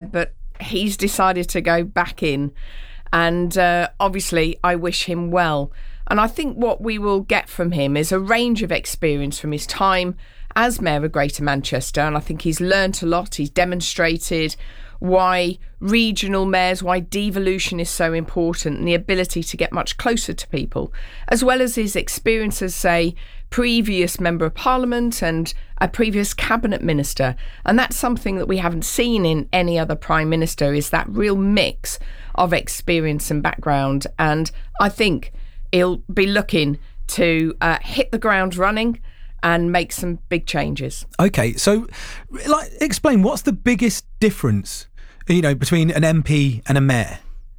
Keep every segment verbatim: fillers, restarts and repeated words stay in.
but he's decided to go back in. And uh, obviously, I wish him well. And I think what we will get from him is a range of experience from his time as Mayor of Greater Manchester. And I think he's learnt a lot. He's demonstrated why regional mayors, why devolution is so important, and the ability to get much closer to people, as well as his experience as, say, previous Member of Parliament and a previous cabinet minister. And that's something that we haven't seen in any other Prime Minister, is that real mix of experience and background. And I think he'll be looking to uh, hit the ground running and make some big changes. OK, so like, explain, what's the biggest difference, you know, between an M P and a mayor?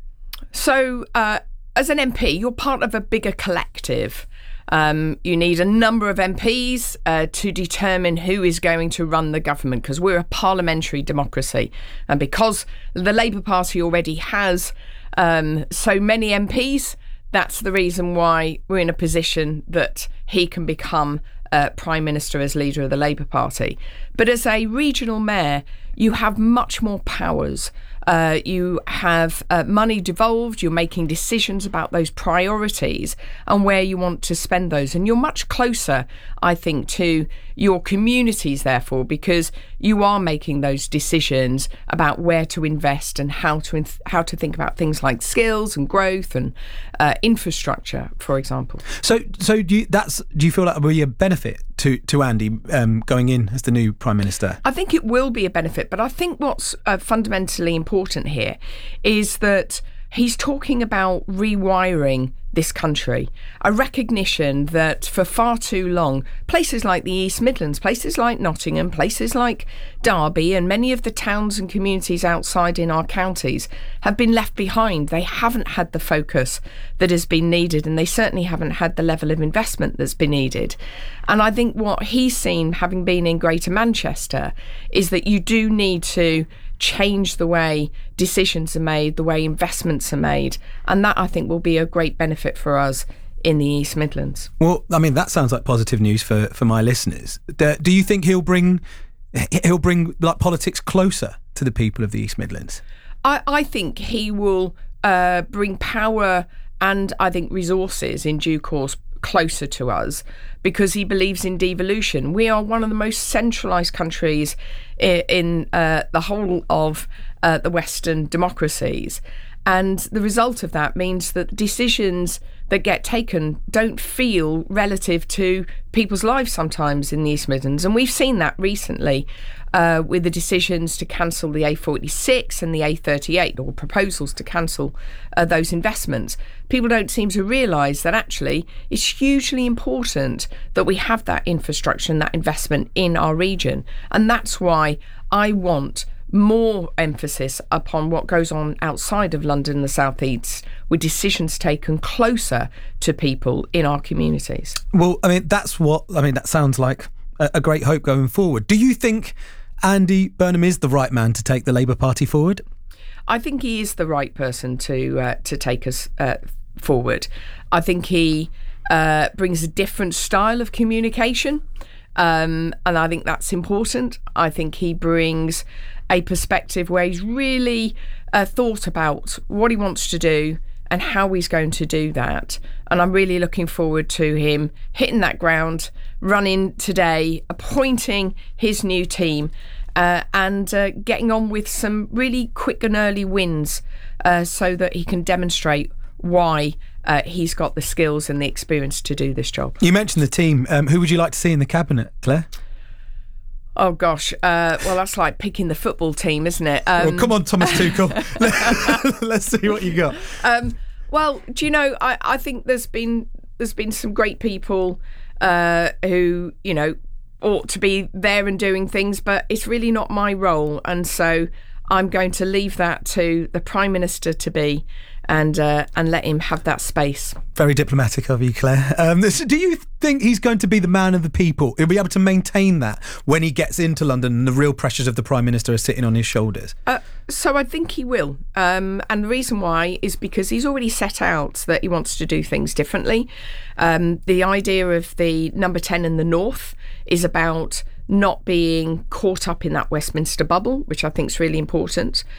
So uh, as an M P, you're part of a bigger collective. Um, you need a number of M Ps uh, to determine who is going to run the government, because we're a parliamentary democracy. And because the Labour Party already has um, so many M Ps, that's the reason why we're in a position that he can become uh, Prime Minister as leader of the Labour Party. But as a regional mayor, you have much more powers. Uh, you have uh, money devolved, you're making decisions about those priorities and where you want to spend those. And you're much closer, I think, to your communities, therefore, because you are making those decisions about where to invest and how to inf- how to think about things like skills and growth and uh, infrastructure, for example. So, so do you, that's do you feel that will be a benefit to to Andy um, going in as the new Prime Minister? I think it will be a benefit, but I think what's uh, fundamentally important here is that he's talking about rewiring this country, a recognition that for far too long, places like the East Midlands, places like Nottingham, places like Derby, and many of the towns and communities outside in our counties have been left behind. They haven't had the focus that has been needed, and they certainly haven't had the level of investment that's been needed. And I think what he's seen, having been in Greater Manchester, is that you do need to change the way decisions are made, the way investments are made. And that, I think, will be a great benefit for us in the East Midlands. Well, I mean, that sounds like positive news for, for my listeners. Do, do you think he'll bring he'll bring like politics closer to the people of the East Midlands? I, I think he will uh, bring power and, I think, resources in due course closer to us, because he believes in devolution. We are one of the most centralised countries in, in uh, the whole of uh, the Western democracies. And the result of that means that decisions that get taken don't feel relative to people's lives sometimes in the East Midlands. And we've seen that recently uh, with the decisions to cancel the A forty-six and the A thirty-eight, or proposals to cancel uh, those investments. People don't seem to realise that actually it's hugely important that we have that infrastructure and that investment in our region. And that's why I want more emphasis upon what goes on outside of London and the South East, with decisions taken closer to people in our communities. Well, I mean, that's what, I mean, that sounds like a, a great hope going forward. Do you think Andy Burnham is the right man to take the Labour Party forward? I think he is the right person to uh, to take us uh, forward. I think he uh, brings a different style of communication, um, and I think that's important. I think he brings a perspective where he's really uh, thought about what he wants to do and how he's going to do that. And I'm really looking forward to him hitting that ground, running today, appointing his new team, uh, and uh, getting on with some really quick and early wins uh, so that he can demonstrate why uh, he's got the skills and the experience to do this job. You mentioned the team. Um, who would you like to see in the cabinet, Claire? Oh, gosh. Uh, well, that's like picking the football team, isn't it? Um, well, come on, Thomas Tuchel. Let's see what you got. Um, well, do you know, I, I think there's been there's been some great people uh, who, you know, ought to be there and doing things, but it's really not my role. And so I'm going to leave that to the Prime Minister to be, and uh, and let him have that space. Very diplomatic of you, Claire. Um, this, do you think he's going to be the man of the people? He'll be able to maintain that when he gets into London and the real pressures of the Prime Minister are sitting on his shoulders? Uh, so I think he will. Um, and the reason why is because he's already set out that he wants to do things differently. Um, the idea of the number ten in the North is about not being caught up in that Westminster bubble, which I think is really important.